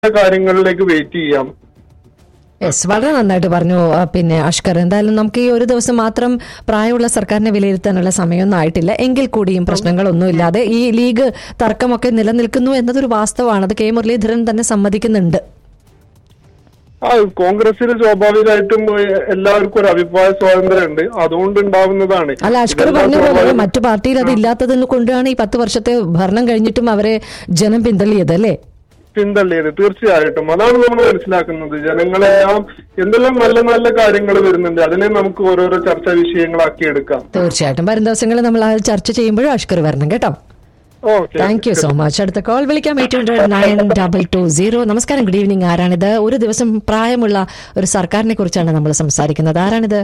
കാര്യങ്ങളിലേക്ക് വെയിറ്റ് ചെയ്യാം. യെസ്, വളരെ നന്നായിട്ട് പറഞ്ഞു. പിന്നെ അഷ്കർ, എന്തായാലും നമുക്ക് ഈ ഒരു ദിവസം മാത്രം പ്രായമുള്ള സർക്കാരിനെ വിലയിരുത്താനുള്ള സമയമൊന്നും ആയിട്ടില്ല. എങ്കിൽ കൂടിയും പ്രശ്നങ്ങളൊന്നുമില്ലാതെ ഈ ലീഗ് തർക്കമൊക്കെ നിലനിൽക്കുന്നു എന്നതൊരു വാസ്തവമാണ്. അത് കെ മുരളീധരൻ തന്നെ സമ്മതിക്കുന്നുണ്ട്. കോൺഗ്രസിൽ സ്വാഭാവികമായിട്ടും എല്ലാവർക്കും ഒരു അഭിപ്രായ സ്വാതന്ത്ര്യം ഉണ്ട്, അതുകൊണ്ട് ഉണ്ടാവുന്നതാണ്. അല്ല, അഷ്കർ പറഞ്ഞ പോലെ മറ്റു പാർട്ടിയിൽ അത് ഇല്ലാത്തത് കൊണ്ടാണ് ഈ 10 വർഷത്തെ ഭരണം കഴിഞ്ഞിട്ടും അവരെ ജനം പിന്തള്ളിയത് അല്ലേ? പിന്തള്ളിയത് തീർച്ചയായിട്ടും. അതാണ് നമ്മൾ മനസ്സിലാക്കുന്നത്. ജനങ്ങളെല്ലാം എന്തെല്ലാം നല്ല നല്ല കാര്യങ്ങൾ വരുന്നുണ്ട്, അതിനെ നമുക്ക് ഓരോരോ ചർച്ചാ വിഷയങ്ങളാക്കി എടുക്കാം. തീർച്ചയായിട്ടും വരും ദിവസങ്ങളിൽ നമ്മൾ ആ ചർച്ച ചെയ്യുമ്പോഴും അഷ്കർ വരണം കേട്ടോ. Thank you so much. അടുത്ത കോൾ വിളിക്കാം. 800-9220. നമസ്കാരം, ഗുഡ് ഈവനിങ്. ആരാണിത്? ഒരു ദിവസം പ്രായമുള്ള ഒരു സർക്കാരിനെ കുറിച്ചാണ് നമ്മൾ സംസാരിക്കുന്നത്. ആരാണിത്?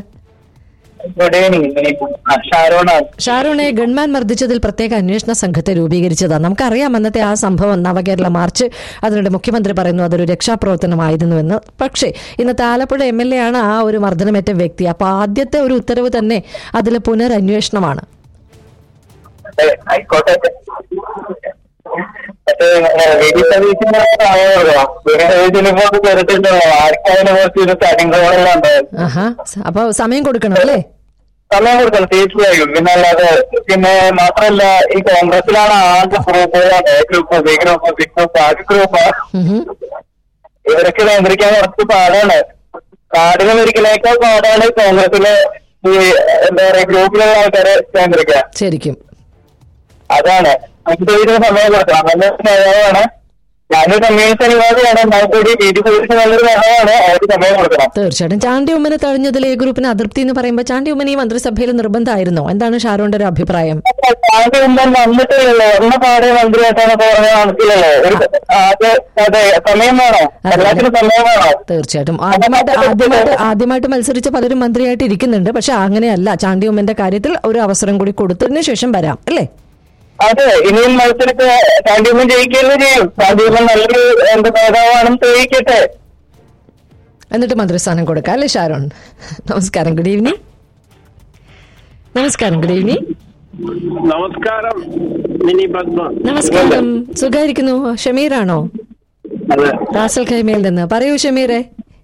ഷാരോണെ, ഗൺമാൻ മർദ്ദിച്ചതിൽ പ്രത്യേക അന്വേഷണ സംഘത്തെ രൂപീകരിച്ചതാണ്. നമുക്കറിയാം അന്നത്തെ ആ സംഭവം, നവകേരള മാർച്ച്. അതിനിടെ മുഖ്യമന്ത്രി പറയുന്നു അതൊരു രക്ഷാപ്രവർത്തനമായിരുന്നുവെന്ന്. പക്ഷേ ഇന്നത്തെ ആലപ്പുഴ MLA ആണ് ആ ഒരു മർദ്ദനമേറ്റ വ്യക്തി. അപ്പൊ ആദ്യത്തെ ഒരു ഉത്തരവ് തന്നെ അതിൽ പുനരന്വേഷണമാണ്. ആയിക്കോട്ടെ, അപ്പൊ സമയം കൊടുക്കണം അല്ലേ? സമയം കൊടുക്കണം തീർച്ചയായും. പിന്നെ അല്ലാതെ പിന്നെ മാത്രമല്ല, ഈ കോൺഗ്രസിലാണ് ആദ്യ ഗ്രൂപ്പ് ഇവരൊക്കെ നിയന്ത്രിക്കാൻ കുറച്ച് പാടാണ്. കാടിനെ ഒരിക്കലേക്കാൾ പാടാണ് കോൺഗ്രസിലെ ഈ എന്താ പറയാ ഗ്രൂപ്പിലുള്ള ആൾക്കാരെ നിയന്ത്രിക്കാൻ. ശരിക്കും അതാണ് നമുക്ക് സമയം കൊടുക്കണം. നല്ല നേതാവാണ്. ഞാനൊരു കമ്മ്യൂണിസ്റ്റ് അനുവാദിയാണ്. എന്നാൽ കൂടി വീതി പോലീസ് നല്ലൊരു നേതാവാണ്. അവർക്ക് സമയം കൊടുക്കണം. തീർച്ചയായിട്ടും. ചാണ്ടി ഉമ്മനെ തഴഞ്ഞതിൽ എ ഗ്രൂപ്പിന് അതൃപ്തി എന്ന് പറയുമ്പോൾ ചാണ്ടി ഉമ്മൻ ഈ മന്ത്രിസഭയിൽ നിർബന്ധമായിരുന്നോ? എന്താണ് ഷാരോന്റെ ഒരു അഭിപ്രായം? ചാണ്ടി ഉമ്മൻ വന്നിട്ടില്ലല്ലോ, പാടെ മന്ത്രിയായിട്ടാണ് പറഞ്ഞത്. നടക്കില്ലല്ലോ. അതെ, സമയം വേണോ? എല്ലാത്തിനും സമയം വേണോ? തീർച്ചയായിട്ടും. ആദ്യമായിട്ട് മത്സരിച്ച പലരും മന്ത്രിയായിട്ട് ഇരിക്കുന്നുണ്ട്. പക്ഷെ അങ്ങനെയല്ല, ചാണ്ടി ഉമ്മന്റെ കാര്യത്തിൽ ഒരു അവസരം കൂടി കൊടുത്തതിന് ശേഷം വരാം അല്ലേ? അതെ, ഇനിയും മത്സരത്തെ ചാണ്ടിയമ്മൻ ജയിക്കുകയും ചെയ്യും. ചാണ്ടിയമ്മൻ നല്ലൊരു നേതാവാണെന്ന് തെളിയിക്കട്ടെ, എന്നിട്ട് മന്ത്രിസ്ഥാനം കൊടുക്കാം അല്ലേ ഷാരോൺ? നമസ്കാരം, ഗുഡ് ഈവനിങ്. നമസ്കാരം, ഗുഡ് ഈവനിങ്. നമസ്കാരം മിനി പത്മ. നമസ്കാരം, സുഖായിരിക്കുന്നു. ഷമീറാണോ? അതെ, റാസൽ ഖൈമയിൽ നിന്ന്. പറയൂ ഷമീറെ.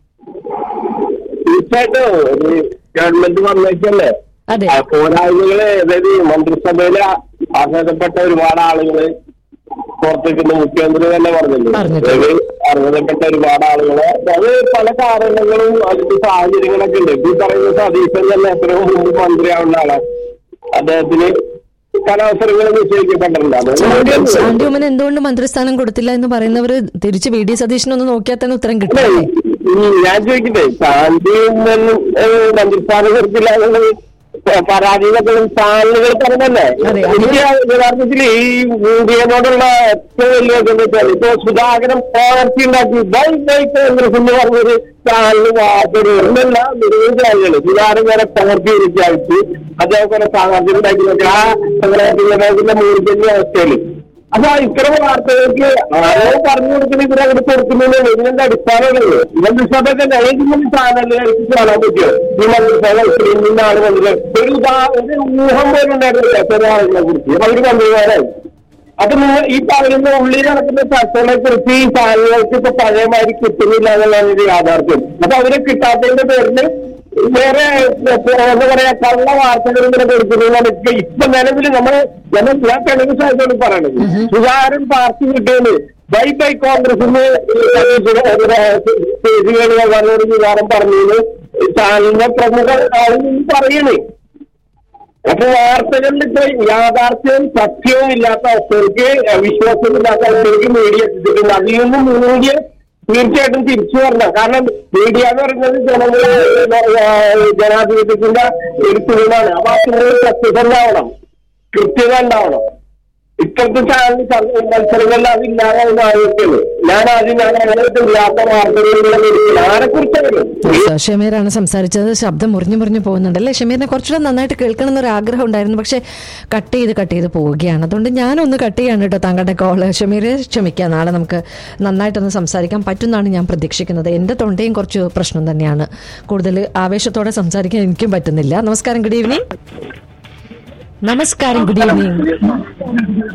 തീർച്ചയായിട്ടും ഗവൺമെന്റ് വന്നേക്കല്ലേ, അതെ, പോരായ്മകള് അതായത് മന്ത്രിസഭയിലെ അർഹതപ്പെട്ട ഒരുപാട് ആളുകള് പുറത്തേക്ക് മുഖ്യമന്ത്രി തന്നെ പറഞ്ഞിട്ടുണ്ട്. അർഹതപ്പെട്ട ഒരുപാട് ആളുകളെ അത് പല കാരണങ്ങളും അതിന്റെ സാഹചര്യങ്ങളൊക്കെ ഉണ്ട്. ഈ പറയുന്ന സതീശൻ തന്നെ എത്രയോ മുമ്പ് മന്ത്രിയാവുന്ന ആളാണ്. അദ്ദേഹത്തിന് പല അവസരങ്ങളും നിശ്ചയിക്കപ്പെട്ടിട്ടുണ്ട്. ചാണ്ടി ഉമ്മൻ എന്തുകൊണ്ട് മന്ത്രിസ്ഥാനം കൊടുത്തില്ല എന്ന് പറയുന്നവര് തിരിച്ച് VD സതീശനൊന്ന് നോക്കിയാൽ തന്നെ ഉത്തരം കിട്ടും. ഞാൻ ചോദിക്കട്ടെ, ചാണ്ടി ഉമ്മൻ മന്ത്രിസ്ഥാനം കൊടുത്തില്ല എന്നുള്ളത് പരാതികളും ചാനലുകൾ പറഞ്ഞല്ലേ. എനിക്ക് യഥാർത്ഥത്തിൽ ഈ മീഡിയനോടുള്ള ഏറ്റവും വലിയ ഇപ്പൊ സുധാകരൻ പോളർച്ചി ഉണ്ടാക്കി കോൺഗ്രസ് എന്ന് പറഞ്ഞൊരു ചാനൽ വാർത്തല്ല നിരവധി ചാനലുകൾ. സുധാകരൻ വരെ പോളർച്ചി വിളിച്ചയച്ചു, അതേപോലെ സാഹചര്യം ഉണ്ടാക്കി ആ സംഘടനത്തിന്റെ മൂർജന്യ അവസ്ഥയിൽ. അപ്പൊ ഇത്തരം വാർത്തകൾക്ക് ആരോ പറഞ്ഞു കൊടുക്കുന്ന ഇവരവിടെ കൊടുക്കുന്നതിന് ഇതിന്റെ അടിസ്ഥാനമുള്ളത്. മന്ത്രിസഭയൊക്കെ ഏതെങ്കിലും ചാനലുകൾക്ക് കാണാൻ പറ്റുമോ ഈ മന്ത്രിസഭ ആള് വന്നത്? ഒരു ഊഹം പോലും ഉണ്ടായിരുന്നില്ല ചില ആളുകളെ കുറിച്ച്. അവര് മന്ത്രിമാരായി. അപ്പൊ നിങ്ങൾ ഈ പറയുന്ന ഉള്ളിൽ നടക്കുന്ന ചർച്ചകളെ കുറിച്ച് ഈ ചാനലുകൾക്ക് ഇപ്പൊ പഴയമാതിരി കിട്ടുന്നില്ല എന്നുള്ളതാണ് ഒരു യാഥാർത്ഥ്യം. അപ്പൊ അവരെ കിട്ടാത്തതിന്റെ പേരില് വേറെ എന്താ പറയാ കള്ള വാർത്തകൾ ഇങ്ങനെ കൊടുക്കുന്നതാണ് ഇപ്പൊ നിലവിൽ ഞാൻ തെളിവ് സാഹിത്യമാണ് പറയണത്. സുധാകരൻ പാർട്ടി വിട്ടേന്ന് ബൈ കോൺഗ്രസിന് സുധാകരൻ പറഞ്ഞത് ചാനലിന്റെ പ്രമുഖ ആളുകൾ പറയണേ. അപ്പൊ വാർത്തകളിൽ ഇപ്പൊ യാഥാർത്ഥ്യവും സത്യവും ഇല്ലാത്ത അവസ്ഥയ്ക്ക്, വിശ്വാസമില്ലാത്ത അവസ്ഥയ്ക്ക് മീഡിയ എത്തിച്ചിട്ടുണ്ട്. അതിൽ നിന്നും മീഡിയ തീർച്ചയായിട്ടും തിരിച്ചു വരണം. കാരണം മീഡിയ എന്ന് പറയുന്നത് ജനാധിപത്യത്തിന്റെ ഒരു തുണിയാണ്. അപ്പൊ ആ തുണിയിൽ സത്യത ഉണ്ടാവണം, കൃത്യത ഉണ്ടാവണം. ഇപ്പോഴത്തെ ചാനൽ മത്സരങ്ങളിൽ അതില്ലാതെ ആലോചിക്കുന്നത്. ഞാൻ അങ്ങനെ ഇല്ലാത്ത വാർത്തകളിൽ ആരെ കുറിച്ചാണ്. ഷമീറാണ് സംസാരിച്ചത്. ശബ്ദം മുറിഞ്ഞു പോകുന്നുണ്ടല്ലേ? ഷമീറിനെ കുറച്ചുകൂടെ നന്നായിട്ട് കേൾക്കണം എന്നൊരു ആഗ്രഹം ഉണ്ടായിരുന്നു. പക്ഷെ കട്ട് ചെയ്ത് പോവുകയാണ്. അതുകൊണ്ട് ഞാനൊന്ന് കട്ട് ചെയ്യാണ് കേട്ടോ താങ്കളുടെ കോള്. ഷമീറെ ക്ഷമിക്കുക, നാളെ നമുക്ക് നന്നായിട്ടൊന്ന് സംസാരിക്കാൻ പറ്റുമെന്നാണ് ഞാൻ പ്രതീക്ഷിക്കുന്നത്. എൻ്റെ തൊണ്ടയും കുറച്ച് പ്രശ്നം തന്നെയാണ്. കൂടുതൽ ആവേശത്തോടെ സംസാരിക്കാൻ എനിക്കും പറ്റുന്നില്ല. നമസ്കാരം, ഗുഡ് ഈവനിങ്. നമസ്കാരം, ഗുഡ് ഈവനിങ്.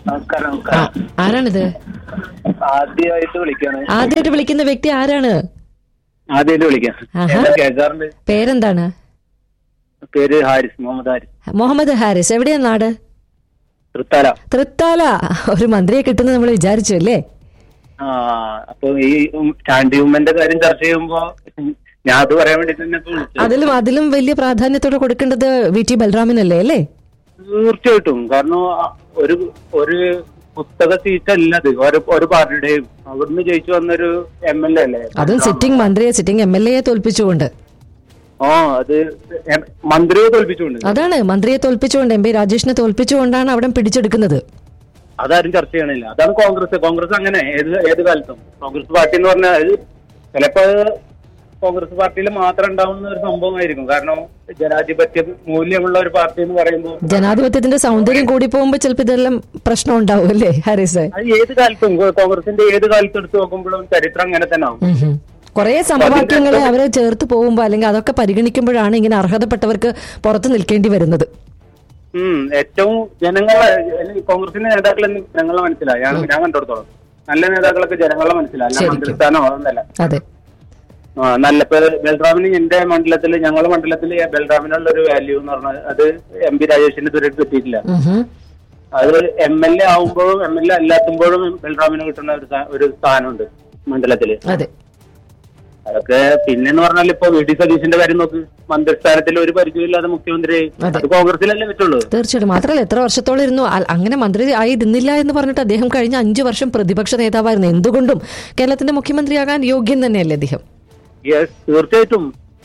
നമസ്കാരം. ആരാണിത്? ആദ്യമായിട്ട് വിളിക്കാണ്. ആദ്യമായിട്ട് വിളിക്കുന്ന വ്യക്തി ആരാണ്? ആദ്യമായിട്ട് വിളിക്കാം. കേൾക്കാറുണ്ട്. പേരെന്താണ്? പേര് ഹാരിസ്, മുഹമ്മദ് ഹാരിസ്. മുഹമ്മദ് ഹാരിസ്. എവിടെയാ നാട്? തൃത്താല. തൃത്താല. ഒരു മന്ത്രിയെ കിട്ടുന്നത് നമ്മൾ വിചാരിച്ചു അല്ലേ? അപ്പൊ ഈ ചാണ്ടി ഉമ്മന്റെ കാര്യം ചർച്ച ചെയ്യുമ്പോ ഞാൻ അത് പറയാൻ വേണ്ടി തന്നെ അതിലും വലിയ പ്രാധാന്യത്തോടെ കൊടുക്കേണ്ടത് VT ബൽറാമിനല്ലേ അല്ലേ? തീർച്ചയായിട്ടും. കാരണം ഒരു പുസ്തക സീറ്റല്ല അത് ഒരു പാർട്ടിയുടെയും. അവിടുന്ന് ജയിച്ചു വന്നൊരു MLA അല്ലേ, അതും സിറ്റിംഗ് മന്ത്രിയെ സിറ്റിംഗ് MLA തോൽപ്പിച്ചുകൊണ്ട്. അത് മന്ത്രിയെ തോൽപ്പിച്ചുകൊണ്ട്. അതാണ്, മന്ത്രിയെ തോൽപ്പിച്ചുകൊണ്ട്, MP രാജേഷിനെ തോൽപ്പിച്ചുകൊണ്ടാണ് അവിടെ പിടിച്ചെടുക്കുന്നത്. അതാരും ചർച്ച ചെയ്യണില്ല. അതാണ് കോൺഗ്രസ് അങ്ങനെ ഏത് കാലത്തും. കോൺഗ്രസ് പാർട്ടി എന്ന് പറഞ്ഞാൽ ചിലപ്പോ കോൺഗ്രസ് പാർട്ടിയിൽ മാത്രം ഉണ്ടാവുന്ന ഒരു സംഭവമായിരിക്കും. കാരണം ജനാധിപത്യ മൂല്യമുള്ള ഒരു പാർട്ടി എന്ന് പറയുമ്പോൾ ജനാധിപത്യത്തിന്റെ സൗന്ദര്യം കൂടി പോകുമ്പോൾ ചിലപ്പോൾ ഇതെല്ലാം പ്രശ്നം ഉണ്ടാവും അല്ലേ ഹാരിസ്? അത് ഏത് കാലത്തും കോൺഗ്രസിന്റെ ഏത് കാലത്ത് എടുത്ത് നോക്കുമ്പോഴും ചരിത്രം അങ്ങനെ തന്നെ ആവും. കുറെ സമവാക്യങ്ങളെ അവരെ ചേർത്ത് പോകുമ്പോ അല്ലെങ്കിൽ അതൊക്കെ പരിഗണിക്കുമ്പോഴാണ് ഇങ്ങനെ അർഹതപ്പെട്ടവർക്ക് പുറത്തു നിൽക്കേണ്ടി വരുന്നത്. ഏറ്റവും കോൺഗ്രസിന്റെ നേതാക്കളെന്ന് ജനങ്ങളെ മനസ്സിലായി. ഞാൻ കണ്ടിടത്തോളം നല്ല നേതാക്കളൊക്കെ ജനങ്ങളെ മനസ്സിലായി. മന്ത്രിസ്ഥാനോ അതൊന്നല്ല. അതെ, നല്ല ബൽറാമിന് എന്റെ മണ്ഡലത്തില്, ഞങ്ങളുടെ മണ്ഡലത്തില് ബൽറാമിനുള്ള ഒരു വാല്യൂ എന്ന് പറഞ്ഞാൽ അത് MP രാജേഷിന് ഇതുവരെ കിട്ടിയിട്ടില്ല. അത് MLA ആവുമ്പോഴും MLA അല്ലാത്തുമ്പോഴും ബൽറാമിന് കിട്ടുന്ന ഒരു സ്ഥാനമുണ്ട് മണ്ഡലത്തില്. അതൊക്കെ പിന്നെന്ന് പറഞ്ഞാൽ ഇപ്പൊ VD സതീശന്റെ കാര്യം നോക്ക്. മന്ത്രിസ്ഥാനത്തിൽ ഒരു പരിചയമില്ലാതെ മുഖ്യമന്ത്രി കോൺഗ്രസിലല്ലേ പറ്റുള്ളൂ. തീർച്ചയായിട്ടും. മാത്രമല്ല എത്ര വർഷത്തോളം ഇരുന്നു. അങ്ങനെ മന്ത്രി ആയിരുന്നില്ല എന്ന് പറഞ്ഞിട്ട് അദ്ദേഹം കഴിഞ്ഞ 5 വർഷം പ്രതിപക്ഷ നേതാവായിരുന്നു. എന്തുകൊണ്ടും കേരളത്തിന്റെ മുഖ്യമന്ത്രിയാകാൻ യോഗ്യം തന്നെയല്ലേ അദ്ദേഹം? യെസ്, തീർച്ചയായിട്ടും.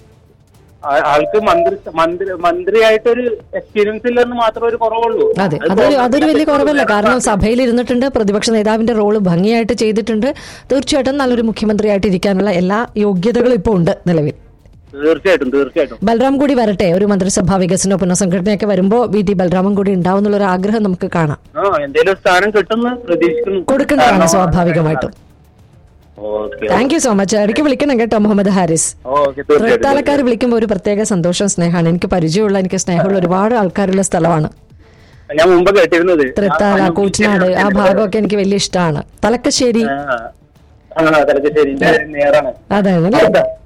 ആൾക്ക് മന്ത്രിയായിട്ടൊരു എക്സ്പീരിയൻസ് ഇല്ലെന്ന് മാത്രമേ ഒരു കുറവുള്ളൂ. അതെ, അതൊരു വലിയ കുറവല്ല. കാരണം സഭയിൽ ഇരുന്നിട്ടുണ്ട്, പ്രതിപക്ഷ നേതാവിന്റെ റോള് ഭംഗിയായിട്ട് ചെയ്തിട്ടുണ്ട്. തീർച്ചയായിട്ടും നല്ലൊരു മുഖ്യമന്ത്രിയായിട്ട് ഇരിക്കാനുള്ള എല്ലാ യോഗ്യതകളും ഇപ്പോൾ ഉണ്ട് നിലവിൽ. തീർച്ചയായിട്ടും. ബൽറാം കൂടി വരട്ടെ. ഒരു മന്ത്രിസഭാ വികസന പുനഃസംഘടനയൊക്കെ വരുമ്പോ VT ബൽറാമും കൂടി ഉണ്ടാവും എന്നുള്ള ഒരു ആഗ്രഹം നമുക്ക് കാണാം. എന്തെങ്കിലും സ്ഥാനം കിട്ടുമെന്ന് പ്രതീക്ഷിക്കുന്നു. കൊടുക്കേണ്ടതാണ് സ്വാഭാവികമായിട്ടും. Thank you so much. ഇടയ്ക്ക് വിളിക്കണം കേട്ടോ മുഹമ്മദ് ഹാരിസ്. തൃത്താലക്കാർ വിളിക്കുമ്പോൾ ഒരു പ്രത്യേക സന്തോഷം, സ്നേഹമാണ്. എനിക്ക് പരിചയമുള്ള, എനിക്ക് സ്നേഹമുള്ള ഒരുപാട് ആൾക്കാരുള്ള സ്ഥലമാണ് ഞാൻ മുമ്പ് കേട്ടിരുന്നത്. തൃത്താല, കൂറ്റനാട്, ആ ഭാഗമൊക്കെ എനിക്ക് വലിയ ഇഷ്ടമാണ്. തലക്കശ്ശേരി അതാണല്ലേ?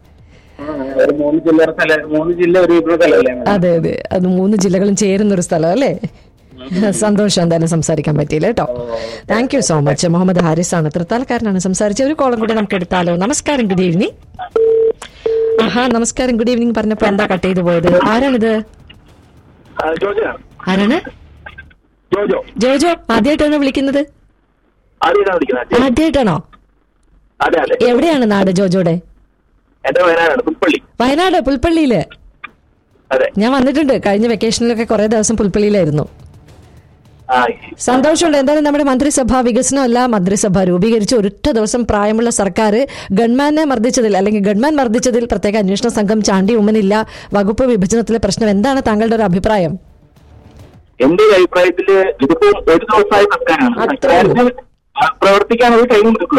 അതെ അതെ, അത് 3 ജില്ലകളും ചേരുന്നൊരു സ്ഥലം അല്ലേ? സന്തോഷം എന്തായാലും സംസാരിക്കാൻ പറ്റിയില്ല കേട്ടോ. Thank you so much. Muhammad Haris ആണ്, തൃത്താലക്കാരനാണ് സംസാരിച്ച. ഒരു കോളം കൂടി നമുക്ക് എടുത്താലോ? നമസ്കാരം, ഗുഡ് ഈവനിങ്. നമസ്കാരം, ഗുഡ് ഈവനിങ് പറഞ്ഞപ്പോ എന്താ കട്ട് ചെയ്ത് പോയത്? ആരാണിത്? ആരാണ്? ജോജോ. ആദ്യമായിട്ടാണോ വിളിക്കുന്നത്? ആദ്യമായിട്ടാണോ? എവിടെയാണ് നാട് ജോജോടെ? വയനാട് പുൽപ്പള്ളിയില്. ഞാൻ വന്നിട്ടുണ്ട്. കഴിഞ്ഞ വെക്കേഷനിലൊക്കെ കുറെ ദിവസം പുൽപ്പള്ളിയിലായിരുന്നു. സന്തോഷമുണ്ട്. എന്തായാലും നമ്മുടെ മന്ത്രിസഭാ വികസനമല്ല, മന്ത്രിസഭ രൂപീകരിച്ച് ഒരൊറ്റ ദിവസം പ്രായമുള്ള സർക്കാർ ഗൺമാൻ മർദ്ദിച്ചതിൽ പ്രത്യേക അന്വേഷണ സംഘം ചാണ്ടി ഉമ്മനില്ല, വകുപ്പ് വിഭജനത്തിലെ പ്രശ്നം. എന്താണ് താങ്കളുടെ ഒരു അഭിപ്രായം? എന്റെ അഭിപ്രായത്തില് ഇതിപ്പോ ഒരു ദിവസമായ സർക്കാരാണ്, പ്രവർത്തിക്കാനുള്ള ടൈം കൊടുക്കുക.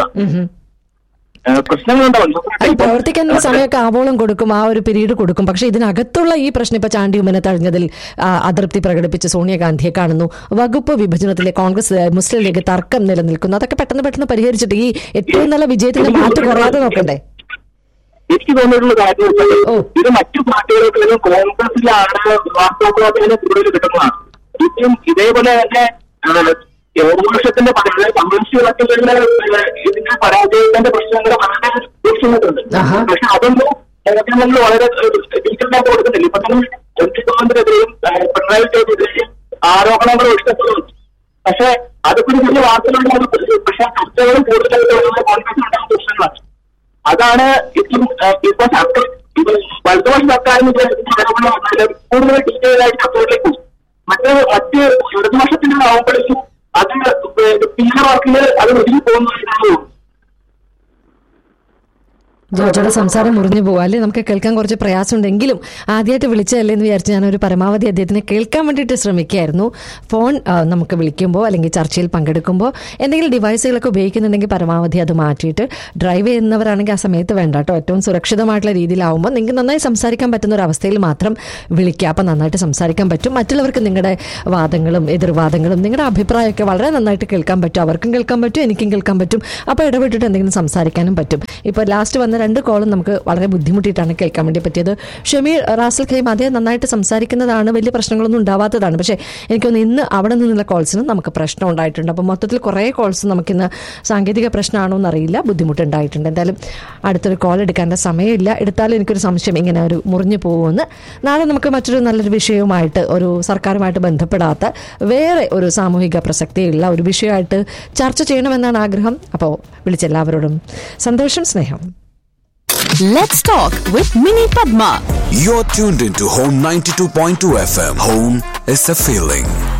പ്രവർത്തിക്കാനുള്ള സമയമൊക്കെ ആവോളം കൊടുക്കും, ആ ഒരു പീരീഡ് കൊടുക്കും. പക്ഷെ ഇതിനകത്തുള്ള ഈ പ്രശ്നം ഇപ്പൊ ചാണ്ടി ഉമ്മനെ തഴഞ്ഞതിൽ അതൃപ്തി പ്രകടിപ്പിച്ച് സോണിയാഗാന്ധിയെ കാണുന്നു. വകുപ്പ് വിഭജനത്തിലെ കോൺഗ്രസ് മുസ്ലിം ലീഗ് തർക്കം നിലനിൽക്കുന്നു. അതൊക്കെ പെട്ടെന്ന് പരിഹരിച്ചിട്ട് ഈ ഏറ്റവും നല്ല വിജയത്തിന്റെ മാറ്റ് കുറയാതെ നോക്കണ്ടേ? എനിക്ക് തോന്നിയിട്ടുള്ള കാര്യം ഇത് മറ്റു പാർട്ടികളെക്കാളും കോൺഗ്രസിലാണ് വാസ്തവത്തിന് കൂടുതൽ കിട്ടുന്നതാണ്. ഇപ്പം ഇതേപോലെ തന്നെ ഇടതുപക്ഷത്തിന്റെ കമ്മ്യൂണിസ്റ്റ് ഇതിന്റെ പരാജയത്തിന്റെ പ്രശ്നങ്ങൾ വളരെ പ്രശ്നങ്ങളുണ്ട്. പക്ഷെ അതൊന്നും ജനങ്ങൾ വളരെ ഡീറ്റെയിലായിട്ട് കൊടുക്കുന്നില്ല. ഇപ്പൊ തന്നെ മുഖ്യമന്ത്രിക്കെതിരെയും പിണറായി വിജയനെതിരെയും ആരോപണങ്ങൾ ഇഷ്ടപ്പെടുന്നു. പക്ഷെ അതൊക്കെ ഒരു വലിയ വാർത്തകളുണ്ടാകും. പക്ഷെ ചർച്ചകളും കൂടുതലായിട്ട് വരുന്ന കോൺഗ്രസ് ഉണ്ടാകുന്ന പ്രശ്നങ്ങളാണ്. അതാണ് ഇപ്പൊ സർക്കാർ വലതുപക്ഷ സർക്കാരിന് ആരോപണം വന്നാലും കൂടുതൽ ഡീറ്റെയിൽ ആയിട്ട് ചർച്ചകളിലേക്ക് പോകും. മറ്റ് ഇടതുപക്ഷത്തിന്റെ ആവുമ്പോഴേക്കും അത് പിന്നെ വാക്കില് അത് ഒതുങ്ങി പോകുന്നതായിട്ടാണ്. ജോജോയുടെ സംസാരം മുറിഞ്ഞു പോകാം അല്ലേ, നമുക്ക് കേൾക്കാൻ കുറച്ച് പ്രയാസമുണ്ടെങ്കിലും ആദ്യമായിട്ട് വിളിച്ചതല്ലേ എന്ന് വിചാരിച്ച് ഞാനൊരു പരമാവധി അദ്ദേഹത്തിനെ കേൾക്കാൻ വേണ്ടിയിട്ട് ശ്രമിക്കുകയായിരുന്നു. ഫോൺ നമുക്ക് വിളിക്കുമ്പോൾ അല്ലെങ്കിൽ ചർച്ചയിൽ പങ്കെടുക്കുമ്പോൾ എന്തെങ്കിലും ഡിവൈസുകളൊക്കെ ഉപയോഗിക്കുന്നുണ്ടെങ്കിൽ പരമാവധി അത് മാറ്റിയിട്ട്, ഡ്രൈവ് ചെയ്യുന്നവരാണെങ്കിൽ ആ സമയത്ത് വേണ്ട കേട്ടോ. ഏറ്റവും സുരക്ഷിതമായിട്ടുള്ള രീതിയിലാവുമ്പോൾ നിങ്ങൾക്ക് നന്നായി സംസാരിക്കാൻ പറ്റുന്ന ഒരു അവസ്ഥയിൽ മാത്രം വിളിക്കുക. അപ്പം നന്നായിട്ട് സംസാരിക്കാൻ പറ്റും. മറ്റുള്ളവർക്ക് നിങ്ങളുടെ വാദങ്ങളും എതിർവാദങ്ങളും നിങ്ങളുടെ അഭിപ്രായമൊക്കെ വളരെ നന്നായിട്ട് കേൾക്കാൻ പറ്റും. അവർക്കും കേൾക്കാൻ പറ്റും, എനിക്കും കേൾക്കാൻ പറ്റും. അപ്പോൾ ഇടപെട്ടിട്ട് എന്തെങ്കിലും സംസാരിക്കാനും പറ്റും. ഇപ്പോൾ ലാസ്റ്റ് വന്ന 2 കോളും നമുക്ക് വളരെ ബുദ്ധിമുട്ടിയിട്ടാണ് കേൾക്കാൻ വേണ്ടി പറ്റിയത്. ഷമീർ റാസൽ ഖൈം അദ്ദേഹം നന്നായിട്ട് സംസാരിക്കുന്നതാണ്, വലിയ പ്രശ്നങ്ങളൊന്നും ഉണ്ടാവാത്തതാണ്. പക്ഷേ എനിക്കൊന്ന് ഇന്ന് അവിടെ നിന്നുള്ള കോൾസിന് നമുക്ക് പ്രശ്നം ഉണ്ടായിട്ടുണ്ട്. അപ്പോൾ മൊത്തത്തിൽ കുറേ കോൾസ് നമുക്കിന്ന് സാങ്കേതിക പ്രശ്നമാണോ എന്നറിയില്ല, ബുദ്ധിമുട്ടുണ്ടായിട്ടുണ്ട്. എന്തായാലും അടുത്തൊരു കോൾ എടുക്കേണ്ട സമയമില്ല. എടുത്താലും എനിക്കൊരു സംശയം, ഇങ്ങനെ ഒരു മുറിഞ്ഞു പോകുമെന്ന്. നാളെ നമുക്ക് മറ്റൊരു നല്ലൊരു വിഷയവുമായിട്ട്, ഒരു സർക്കാരുമായിട്ട് ബന്ധപ്പെടാത്ത വേറെ ഒരു സാമൂഹിക പ്രസക്തിയുള്ള ഒരു വിഷയമായിട്ട് ചർച്ച ചെയ്യണമെന്നാണ് ആഗ്രഹം. അപ്പോൾ വിളിച്ചെല്ലാവരോടും സന്തോഷം, സ്നേഹം. Let's talk with Mini Padma. You're tuned into Home 92.2 FM. Home is a feeling.